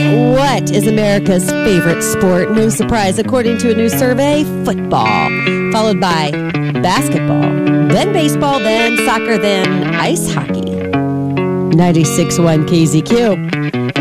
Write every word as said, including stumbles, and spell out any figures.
What is America's favorite sport? No surprise, according to a new survey, football, followed by basketball, then baseball, then soccer, then ice hockey. ninety-six point one K Z Q.